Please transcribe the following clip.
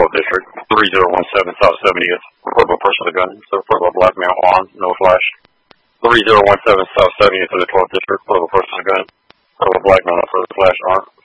12th District, 3017 South 70th. Report of a person with a gun. So report of a black male armed, no flash. 3017 South 70th in the 12th District, report of a person with a gun. Report of a black male, no further flash, armed.